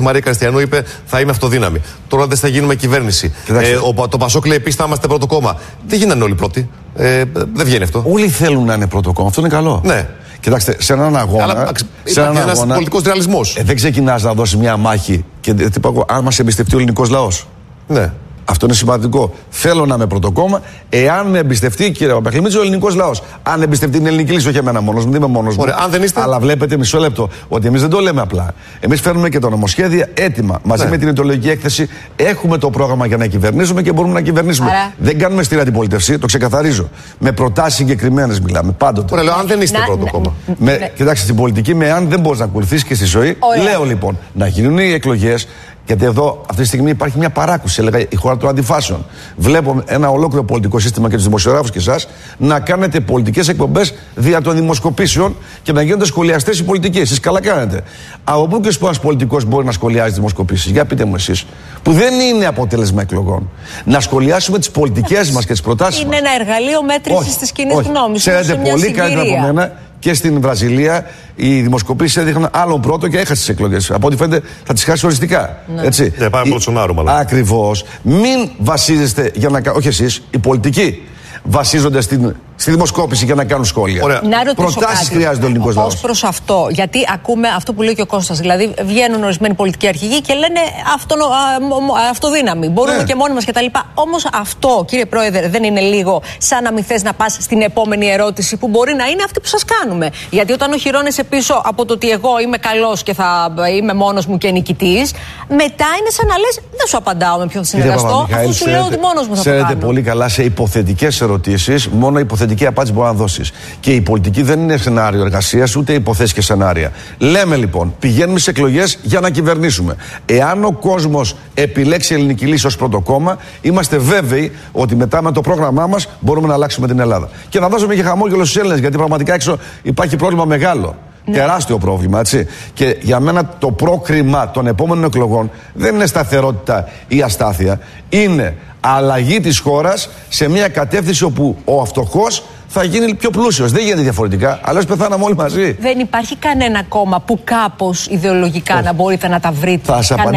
Η Μαρία Κριστιανού είπε θα είμαι αυτοδύναμη. Τώρα δεν θα γίνουμε κυβέρνηση. Το Πασόκ λέει επίσης θα είμαστε πρώτο κόμμα. Δεν γίνανε όλοι πρώτοι. Δεν βγαίνει αυτό. Όλοι θέλουν να είναι πρώτο κόμμα. Αυτό είναι καλό. Ναι. Κοιτάξτε, σε έναν αγώνα. Αλλά υπάρχει ένας πολιτικός ρεαλισμός. Δεν ξεκινάς να δώσεις μια μάχη και αν μας εμπιστευτεί ο ελληνικός λαός. Ναι. Αυτό είναι σημαντικό. Θέλω να είμαι πρώτο κόμμα, εάν με εμπιστευτεί, κύριε Παπαχλημίτση, ο ελληνικός λαός. Αν εμπιστευτεί την ελληνική λύση, όχι εμένα μόνος μου, δεν είμαι μόνος μου. Αν δεν είστε... Αλλά βλέπετε, μισό λεπτό, ότι εμείς δεν το λέμε απλά. Εμείς φέρνουμε και τα νομοσχέδια έτοιμα. Μαζί με την ιδεολογική έκθεση έχουμε το πρόγραμμα για να κυβερνήσουμε και μπορούμε να κυβερνήσουμε. Άρα... Δεν κάνουμε στην αντιπολίτευση, το ξεκαθαρίζω. Με προτάσεις συγκεκριμένες μιλάμε πάντοτε. Ωραία, λέω, αν δεν είστε πρώτο κόμμα. Κοιτάξτε, στην πολιτική, με αν δεν μπορείς να ακολουθήσεις και στη ζωή, λέω λοιπόν να γίνουν οι εκλογές. Γιατί εδώ αυτή τη στιγμή υπάρχει μια παράκουση, έλεγα, η χώρα των αντιφάσεων. Βλέπω ένα ολόκληρο πολιτικό σύστημα και τους δημοσιογράφους και εσάς να κάνετε πολιτικές εκπομπές δια των δημοσκοπήσεων και να γίνονται σχολιαστές οι πολιτικοί. Εσείς καλά κάνετε. Από πού και ένας πολιτικός μπορεί να σχολιάζει δημοσκοπήσεις? Για πείτε μου εσείς, που δεν είναι αποτέλεσμα εκλογών. Να σχολιάσουμε τις πολιτικές μας και τις προτάσεις μας. Είναι ένα εργαλείο μέτρησης της κοινής γνώμης. Ξέρετε πολύ καλύτερα από μένα. Και στην Βραζιλία οι δημοσκοπήσεις έδειχναν άλλον πρώτο και έχασε τις εκλογές. Από ό,τι φαίνεται θα τις χάσει οριστικά. Ναι. Έτσι. Πάμε Μπολσονάρο, μάλλον. Ακριβώς. Μην βασίζεστε για να. Όχι εσείς, οι πολιτικοί βασίζονται στη δημοσκόπηση για να κάνουν σχόλια. Προτάσεις χρειάζεται ο ελληνικός λαός. Ως προς αυτό, γιατί ακούμε αυτό που λέει και ο Κώστας. Δηλαδή, βγαίνουν ορισμένοι πολιτικοί αρχηγοί και λένε αυτοδύναμη. Μπορούμε και μόνοι μας κτλ. Όμως αυτό, κύριε Πρόεδρε, δεν είναι λίγο σαν να μην θες να πας στην επόμενη ερώτηση που μπορεί να είναι αυτή που σας κάνουμε? Γιατί όταν οχυρώνεσαι πίσω από το ότι εγώ είμαι καλός και θα είμαι μόνος μου και νικητής, μετά είναι σαν να λες δεν σου απαντάω με ποιον θα συνεργαστώ, αφού σου λέω ότι μόνος μου θα το κάνω. Ξέρετε πολύ καλά, σε υποθετικές ερωτήσεις, μόνο υποθετική απάντηση μπορεί να δώσεις. Και η πολιτική δεν είναι σενάριο εργασίας, ούτε υποθέσεις και σενάρια. Λέμε λοιπόν, πηγαίνουμε σε εκλογές για να κυβερνήσουμε. Εάν ο κόσμος επιλέξει ελληνική λύση ως πρώτο κόμμα, είμαστε βέβαιοι ότι μετά με το πρόγραμμά μας μπορούμε να αλλάξουμε την Ελλάδα. Και να δώσουμε και χαμόγελο στους Έλληνες, γιατί πραγματικά έξω υπάρχει πρόβλημα μεγάλο. Ναι. Τεράστιο πρόβλημα, έτσι. Και για μένα το πρόκριμα των επόμενων εκλογών δεν είναι σταθερότητα ή αστάθεια. Είναι αλλαγή της χώρας σε μια κατεύθυνση όπου ο φτωχός θα γίνει πιο πλούσιος. Δεν γίνεται διαφορετικά. Αλλιώς πεθάναμε όλοι μαζί. Δεν υπάρχει κανένα κόμμα που κάπως ιδεολογικά να μπορείτε να τα βρείτε?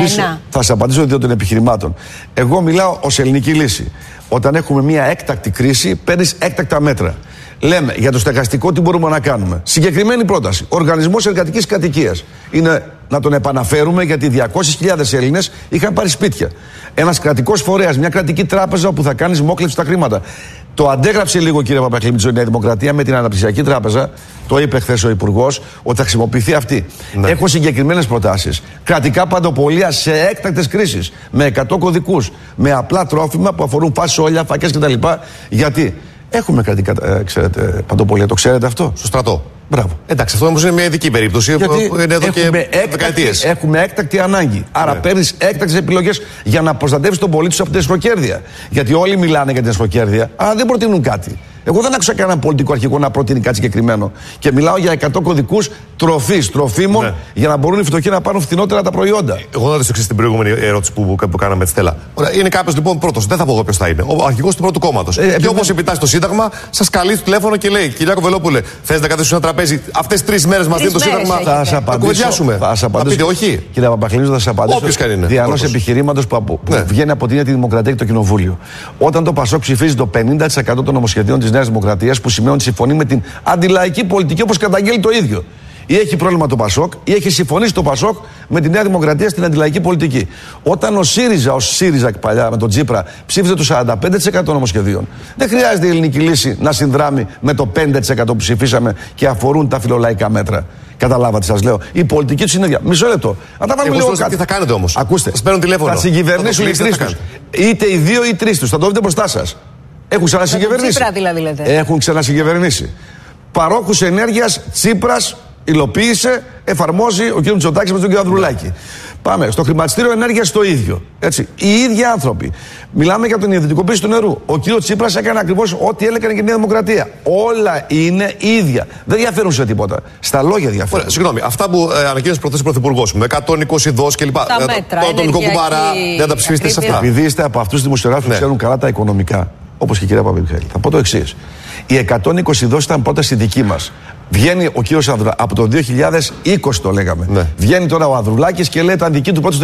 Θα σας απαντήσω δύο των επιχειρημάτων. Εγώ μιλάω ως ελληνική λύση. Όταν έχουμε μια έκτακτη κρίση, παίρνεις έκτακτα μέτρα. Λέμε για το στεγαστικό τι μπορούμε να κάνουμε. Συγκεκριμένη πρόταση. Οργανισμός εργατικής κατοικίας. Είναι να τον επαναφέρουμε, γιατί 200.000 Έλληνες είχαν πάρει σπίτια. Ένας κρατικός φορέας, μια κρατική τράπεζα που θα κάνεις μόχλευση στα χρήματα. Το αντέγραψε λίγο, κύριε Παπαχλημίτση, η Νέα Δημοκρατία με την Αναπτυξιακή Τράπεζα. Το είπε χθες ο Υπουργός ότι θα χρησιμοποιηθεί αυτή. Ναι. Έχω συγκεκριμένες προτάσεις. Κρατικά παντοπολία σε έκτακτες κρίσεις. Με 100 κωδικούς. Με απλά τρόφιμα που αφορούν φασόλια, φακές κτλ. Γιατί έχουμε κρατικά παντοπολία. Το ξέρετε αυτό? Στο στρατό. Μπράβο. Εντάξει, αυτό όμως είναι μια ειδική περίπτωση που είναι εδώ και δεκαετίες. Έχουμε έκτακτη ανάγκη. Άρα παίρνεις έκτακτες επιλογές για να προστατεύεις τον πολίτη σου από την εσχροκέρδεια. Γιατί όλοι μιλάνε για την εσχροκέρδεια, αλλά δεν προτείνουν κάτι. Εγώ δεν άκουσα κανέναν πολιτικό αρχηγό να προτείνει κάτι συγκεκριμένο. Και μιλάω για 100 κωδικούς τροφής, τροφίμων, για να μπορούν οι φτωχοί να πάρουν φθηνότερα τα προϊόντα. Εγώ να ρωτήσω στην προηγούμενη ερώτηση που κάναμε με τη Στέλλα. Είναι κάποιος λοιπόν πρώτος, δεν θα πω εγώ ποιος θα είναι, ο αρχηγός του πρώτου κόμματος. Και όπως επιτάσσει το Σύνταγμα, σας καλεί στο τηλέφωνο και λέει: Κυριάκο Βελόπουλε, θες να καθίσουμε ένα τραπέζι αυτές τις 3 μέρες μας δίνει το Σύνταγμα? Θα σας απαντήσω. Θα πείτε όχι. Κύριε Παπαχλημίτση, θα σας απαντήσω. Όποιος και αν είναι. Δια ενός επιχειρήματος που βγαίνει από την Δημοκρατία και το Κοινοβούλιο. Όταν το Πασόκ ψηφίζει το 50% των νομοσχεδίων της Νέας Δημοκρατίας, που σημαίνει ότι συμφωνεί με την αντιλαϊκή πολιτική όπως καταγγέλει το ίδιο. Ή έχει πρόβλημα το Πασόκ, ή έχει συμφωνήσει το Πασόκ με τη Νέα Δημοκρατία στην αντιλαϊκή πολιτική. Όταν ο ΣΥΡΙΖΑ παλιά με τον Τσίπρα ψήφιζε το 45% νομοσχεδίων, δεν χρειάζεται η ελληνική λύση να συνδράμει με το 5% που ψηφίσαμε και αφορούν τα φιλολαϊκά μέτρα. Καταλάβατε, σας λέω. Η πολιτική του είναι ίδια. Μισό λεπτό. Αν τα βάλουμε λίγο κάτω. Τι θα κάνετε όμως? Ακούστε. Σας παίρνουν τηλέφωνο. Θα συγκυβερνήσουν οι τρεις τους. Είτε οι δύο ή οι τρεις τους. Θα το δείτε μπροστά σας. Έχουν ξανασυγκυβερνήσει. Έχουν ξανασυγκυβερνήσει. Παρόχους ενέργειας Τσίπρας υλοποίησε, εφαρμόζει ο κ. Μητσοτάκης με τον κ. Ανδρουλάκη. Πάμε. Στο χρηματιστήριο ενέργειας το ίδιο. Έτσι. Οι ίδιοι άνθρωποι. Μιλάμε για την ιδιωτικοποίηση του νερού. Ο κ. Τσίπρας έκανε ακριβώς ό,τι έλεγε και η Νέα Δημοκρατία. Όλα είναι ίδια. Δεν διαφέρουν σε τίποτα. Στα λόγια διαφέρουν. Συγγνώμη, αυτά που ανακοίνωσε προχθές ο Πρωθυπουργός με 120 δόσεις κλπ. Τα μέτρα. Το ατομικό κουμπάρα. Δεν τα ψηφίσετε σε αυτά? Επειδή είστε από αυτούς τους δημοσιογράφους που ξέρουν καλά τα οικονομικά, όπως και η κυρία Παπαμιχαήλ, θα πω το εξής. Οι 120 δόσεις ήταν πρόταση δική μας. Βγαίνει ο κύριος από το 2020 το λέγαμε. Ναι. Βγαίνει τώρα ο Ανδρουλάκης και λέει ήταν δική του πρόταση.